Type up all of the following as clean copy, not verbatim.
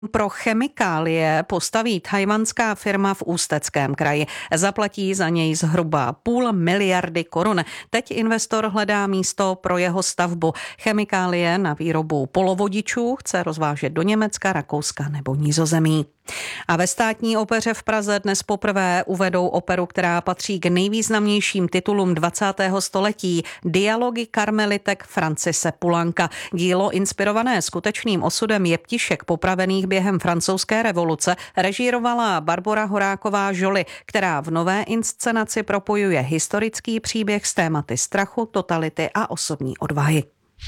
pro chemikálie postaví tchajwanská firma v Ústeckém kraji. Zaplatí za něj zhruba 0,5 miliardy korun. Teď investor hledá místo pro jeho stavbu. Chemikálie na výrobu polovodičů chce rozvážet do Německa, Rakouska nebo Nizozemí. A ve Státní opeře v Praze dnes poprvé uvedou operu, která patří k nejvýznamnějším titulům 20. století. Dialogy karmelitek Francise Poulenca. Dílo inspirované skutečným osudem jeptišek popravených během francouzské revoluce režírovala Barbora Horáková-Joly, která v nové inscenaci propojuje historický příběh s tématy strachu, totality a osobní odvahy.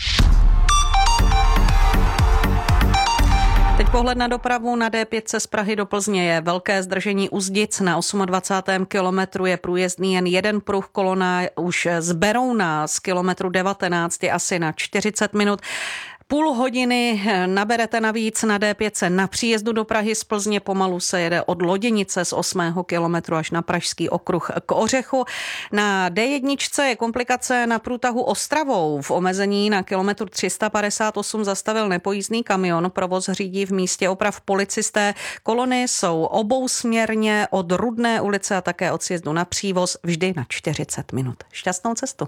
Teď pohled na dopravu. Na D5 z Prahy do Plzně je velké zdržení u Zdic. Na 28. kilometru je průjezdný jen jeden pruh, kolona už z Berouna z kilometru 19 je asi na 40 minut. Půl hodiny naberete navíc na D5 na příjezdu do Prahy z Plzně. Pomalu se jede od Loděnice z 8. kilometru až na Pražský okruh k Ořechu. Na D1 je komplikace na průtahu Ostravou. V omezení na kilometru 358 zastavil nepojízdný kamion. Provoz řídí v místě oprav policisté. Kolony jsou obousměrně od Rudné ulice a také od sjezdu na Přívoz vždy na 40 minut. Šťastnou cestu.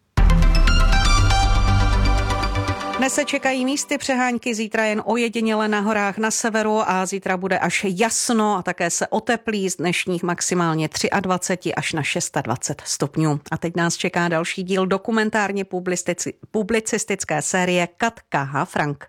Dnes se čekají místy přehánky, zítra jen ojediněle na horách na severu a zítra bude až jasno a také se oteplí z dnešních maximálně 23 až na 26 stupňů. A teď nás čeká další díl dokumentárně publicistické série Kat K.H. Frank.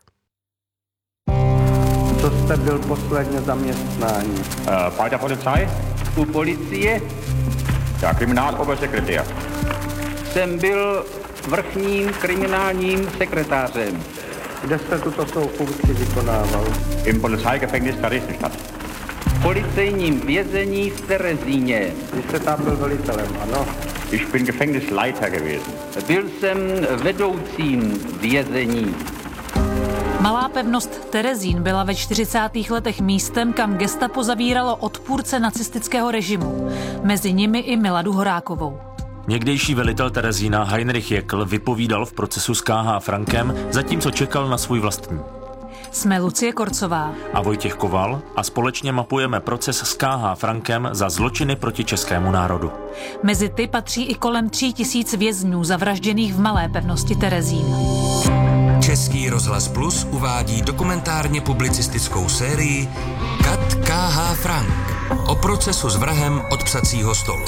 Co jste byl posledně zaměstnání? Bei der Polizei? U policie? Ja, Kriminalobersekretär. Jsem byl vrchním kriminálním sekretářem. Kde jste tuto svou funkci vykonával? Im Polizeigefängnis Theresienstadt. V policejním vězení v Terezíně. Vy jste tam byl velitelem, ano? Ich bin Gefängnisleiter gewesen. Byl jsem vedoucím vězení. Malá pevnost Terezín byla ve 40. letech místem, kam gestapo zavíralo odpůrce nacistického režimu. Mezi nimi i Miladu Horákovou. Někdejší velitel Terezína Heinrich Jekl vypovídal v procesu s K.H. Frankem, zatímco čekal na svůj vlastní. Jsme Lucie Korcová A Vojtěch Koval a společně mapujeme proces s K.H. Frankem za zločiny proti českému národu. Mezi ty patří i kolem 3000 vězňů zavražděných v malé pevnosti Terezín. Český rozhlas Plus uvádí dokumentárně publicistickou sérii Kat K.H. Frank o procesu s vrahem od psacího stolu.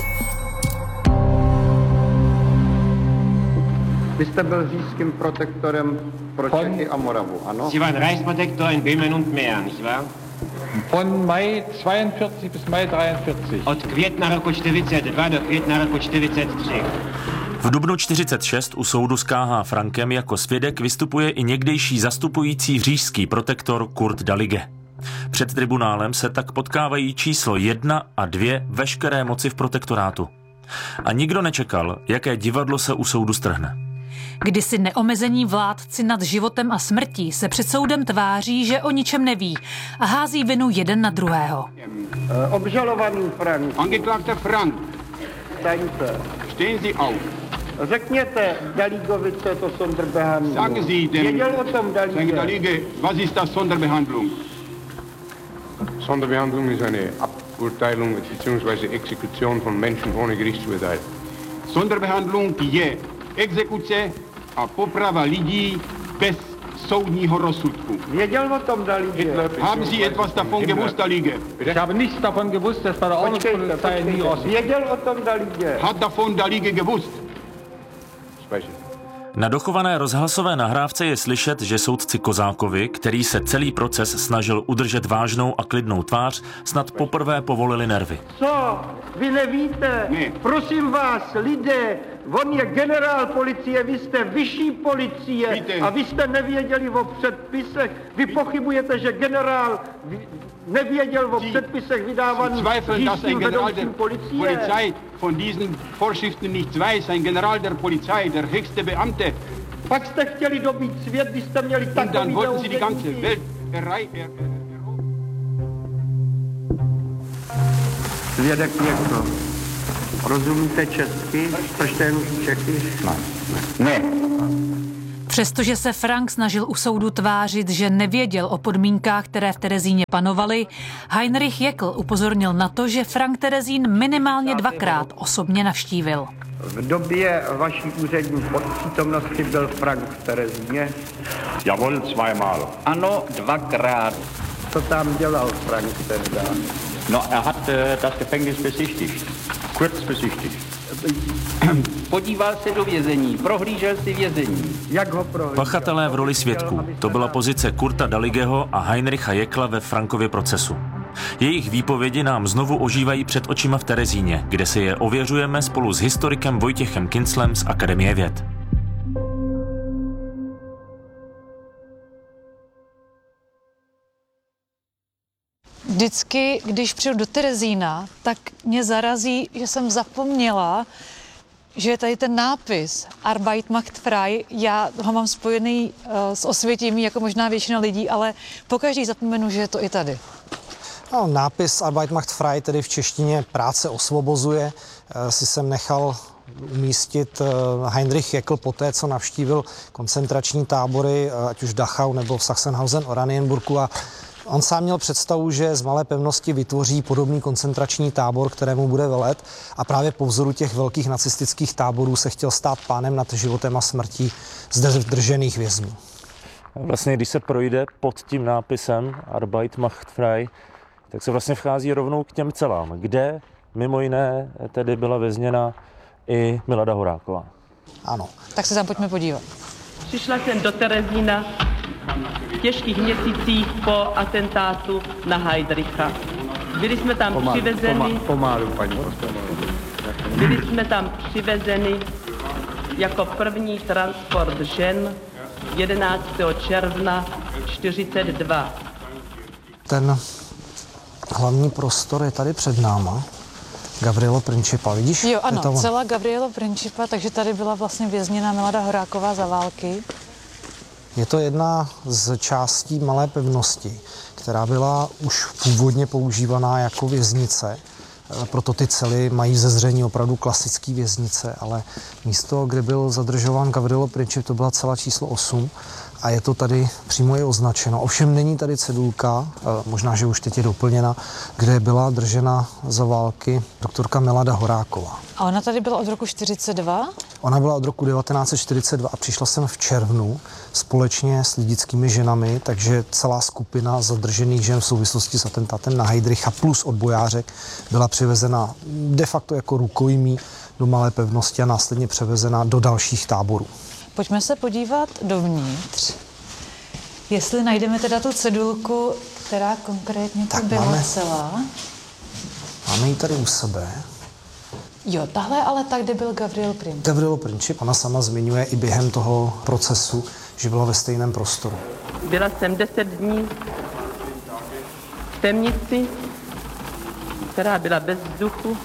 Vy jste byl říšským protektorem pro Čechy a Moravu, ano? Sie waren Reichsprotektor in Böhmen und Mähren, nicht wahr? Von Mai 42 bis Mai 43. Od května roku 42 do května roku 43. V dubnu 46 u soudu s K.H. Frankem jako svědek vystupuje i někdejší zastupující říšský protektor Kurt Dalige. Před tribunálem se tak potkávají číslo 1 a 2 veškeré moci v protektorátu. A nikdo nečekal, jaké divadlo se u soudu strhne. Kdysi neomezení vládci nad životem a smrtí se před soudem tváří, že o ničem neví a hází vinu jeden na druhého. Obžalovaný Frank. Angeklagter Frank. Staňte. Stehen Sie auf. Řekněte Daligovi, co je to Sonderbehandlung. Sagen Sie dem Věděl o tom Dalige. Dalige, was ist das Sonderbehandlung? Sonderbehandlung ist eine Aburteilung bzw. Exekution von Menschen ohne Gerichtsurteil. Sonderbehandlung je exekuce a poprava lidí bez soudního rozsudku. Věděl o tom Dalige. Haben Sie etwas davon gewusst, Dalige? Ich habe nichts davon gewusst, dass bei der Ordnungspolizei nie aus. Věděl o tom Dalige. Hat davon Dalige gewusst? Na dochované rozhlasové nahrávce je slyšet, že soudci Kozákovi, který se celý proces snažil udržet vážnou a klidnou tvář, snad poprvé povolili nervy. Co? Vy nevíte? Ne. Prosím vás, lidé, on je generál policie, vy jste vyšší policie. Víte. A vy jste nevěděli o předpisech. Vy pochybujete, že generál nevěděl o předpisech vydávaných říšským vedoucím policie. Polizei von diesen Vorschriften nichts weiß, ein General der Polizei, der höchste Beamte. Pak jste chtěli dobít svět, když jste měli Und dann takový wollten Sie die ganze zaujení. Welt Svědek Jekl. Rozumíte česky? Jste Čechy? Ne. Přestože se Frank snažil u soudu tvářit, že nevěděl o podmínkách, které v Terezíně panovaly, Heinrich Jäckl upozornil na to, že Frank Terezín minimálně 2krát osobně navštívil. V době vaší úřední přítomnosti byl Frank v Terezíně? Jawohl, zweimal. Ano, 2krát. Co tam dělal Frank tehdy? No, hat das Gefängnis besichtigt. Kurz besichtigt. Podíval se do vězení, prohlížel si vězení. Jak ho prohlížel? Pachatelé v roli svědků. To byla pozice Kurta Daligeho a Heinricha Jäckla ve Frankově procesu. Jejich výpovědi nám znovu ožívají před očima v Terezíně, kde si je ověřujeme spolu s historikem Vojtěchem Kinclem z Akademie věd. Vždycky, když přijdu do Terezína, tak mě zarazí, že jsem zapomněla, že je tady ten nápis Arbeit macht frei. Já ho mám spojený s Osvětimí, jako možná většina lidí, ale pokaždý zapomenu, že je to i tady. No, nápis Arbeit macht frei, tedy v češtině práce osvobozuje, si jsem nechal umístit Heinrich Jäckl poté, co navštívil koncentrační tábory, ať už Dachau nebo v Sachsenhausen-Oranienburgu, a on sám měl představu, že z malé pevnosti vytvoří podobný koncentrační tábor, kterému bude velet, a právě po vzoru těch velkých nacistických táborů se chtěl stát pánem nad životem a smrtí zde držených vězňů. Vlastně, když se projde pod tím nápisem Arbeit macht frei, tak se vlastně vchází rovnou k těm celám, kde mimo jiné tedy byla vězněna i Milada Horáková. Ano. Tak se tam pojďme podívat. Přišla jsem do Terezína v těžkých měsících po atentátu na Heydricha. Byli jsme tam přivezeni. Pomalu, paní. Byli jsme tam přivezeni jako první transport žen 11. června 1942. Ten hlavní prostor je tady před náma. Gavrilo Principa, vidíš? Jo, ano, celá Gavrilo Principa, takže tady byla vlastně vězněná Milada Horáková za války. Je to jedna z částí malé pevnosti, která byla už původně používaná jako věznice. Proto ty cely mají ze zření opravdu klasické věznice, ale místo, kde byl zadržován Gavrilo Princip, to byla cela číslo 8 a je to tady přímo i označeno. Ovšem není tady cedulka, možná, že už teď je doplněna, kde byla držena za války doktorka Milada Horáková. A ona tady byla od roku 1942? Ona byla od roku 1942 a přišla jsem v červnu společně s lidickými ženami, takže celá skupina zadržených žen v souvislosti s atentátem na Heydricha plus odbojářek byla přivezena de facto jako rukojmí do malé pevnosti a následně převezena do dalších táborů. Pojďme se podívat dovnitř, jestli najdeme teda tu cedulku, která konkrétně to byla celá. Máme ji tady u sebe. Jo, tahle ale tak, kde byl Gavrilo Princip. Gavrilo Princip, ona sama zmiňuje i během toho procesu, že byla ve stejném prostoru. Byla jsem 10 dní v temnici, která byla bez vzduchu.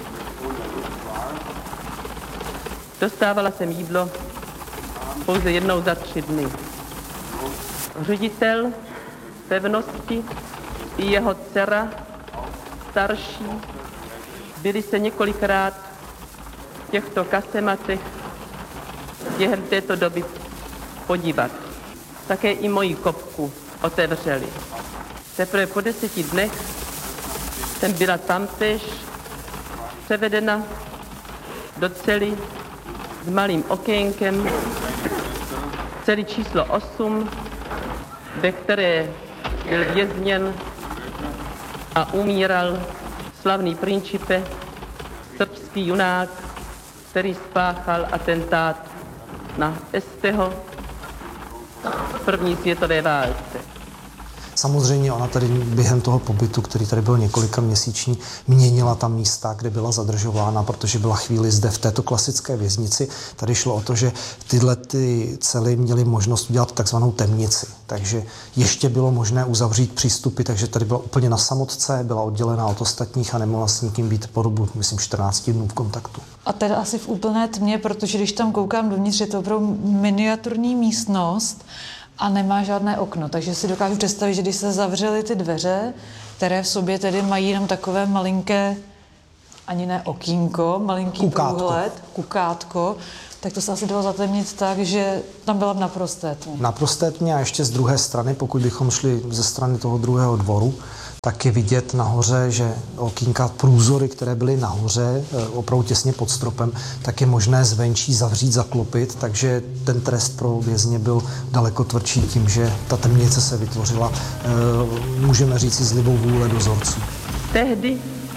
Dostávala jsem jídlo pouze jednou za 3 dny. Ředitel pevnosti i jeho dcera, starší, byli se několikrát v těchto kasematech během této doby podívat. Také i moji kopku otevřeli. Teprve po 10 dnech jsem byla tamtéž převedena do cely s malým okénkem, cely číslo 8, ve které byl vězněn a umíral slavný Principe, srbský junák, který spáchal atentát na Esteho v první světové válce. Samozřejmě ona tady během toho pobytu, který tady byl několika měsíční, měnila ta místa, kde byla zadržována, protože byla chvíli zde v této klasické věznici. Tady šlo o to, že tyhle ty cely měly možnost udělat takzvanou temnici. Takže ještě bylo možné uzavřít přístupy, takže tady byla úplně na samotce, byla oddělená od ostatních a nemohla s nikým být po dobu, myslím, 14 dnů v kontaktu. A teda asi v úplné tmě, protože když tam koukám dovnitř, je to opravdu miniaturní místnost a nemá žádné okno, takže si dokážu představit, že když se zavřely ty dveře, které v sobě tedy mají jenom takové malinké, ani ne okýnko, malinký průhled, kukátko, Tak to se asi dalo zatemnit tak, že tam byla naprosté tmě. Naprosté tmě a ještě z druhé strany, pokud bychom šli ze strany toho druhého dvoru, tak je vidět nahoře, že okýnka, průzory, které byly nahoře, opravdu těsně pod stropem, tak je možné zvenčí zavřít, zaklopit, takže ten trest pro vězně byl daleko tvrdší tím, že ta temnice se vytvořila, můžeme říct, z libou vůle dozorců. Tehdy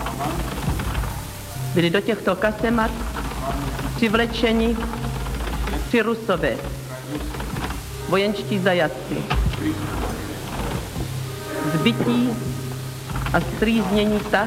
byli do těchto kasemat přivlečeni 3 Rusové, vojenští zajatci, zbytí a strýznění tak,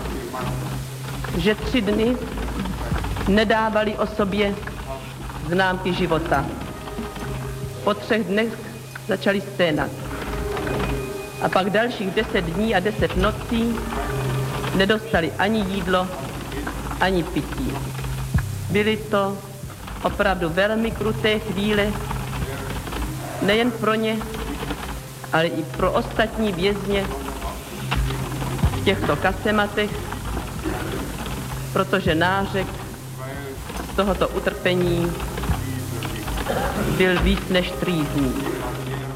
že 3 dny nedávali o sobě známky života. Po 3 dnech začali sténat. A pak dalších 10 dní a 10 nocí nedostali ani jídlo, ani pití. Byly to opravdu velmi kruté chvíle, nejen pro ně, ale i pro ostatní vězně v těchto kasematech, protože nářek z tohoto utrpení byl víc než trýzný.